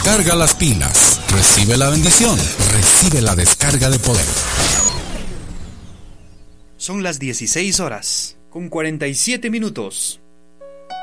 Carga las pilas, recibe la bendición, recibe la descarga de poder. Son las 16 horas, con 47 minutos.